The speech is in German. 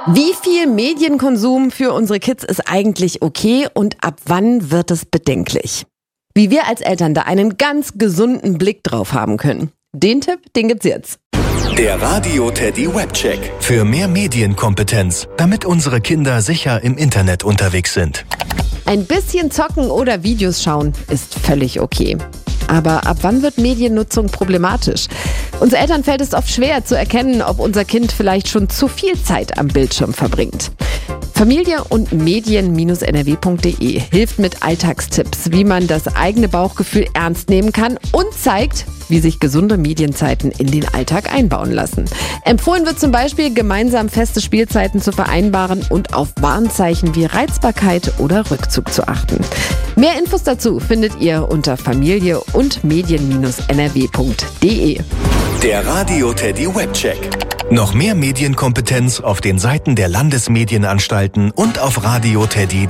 Wie viel Medienkonsum für unsere Kids ist eigentlich okay und ab wann wird es bedenklich? Wie wir als Eltern da einen ganz gesunden Blick drauf haben können. Den Tipp, den gibt's jetzt. Der Radio Teddy Webcheck. Für mehr Medienkompetenz, damit unsere Kinder sicher im Internet unterwegs sind. Ein bisschen zocken oder Videos schauen ist völlig okay. Aber ab wann wird Mediennutzung problematisch? Uns Eltern fällt es oft schwer zu erkennen, ob unser Kind vielleicht schon zu viel Zeit am Bildschirm verbringt. Familie und Medien-nrw.de hilft mit Alltagstipps, wie man das eigene Bauchgefühl ernst nehmen kann und zeigt, wie sich gesunde Medienzeiten in den Alltag einbauen lassen. Empfohlen wird zum Beispiel, gemeinsam feste Spielzeiten zu vereinbaren und auf Warnzeichen wie Reizbarkeit oder Rückzug zu achten. Mehr Infos dazu findet ihr unter Familie und Medien-nrw.de. Der Radio Teddy Webcheck. Noch mehr Medienkompetenz auf den Seiten der Landesmedienanstalten und auf radioteddy.de.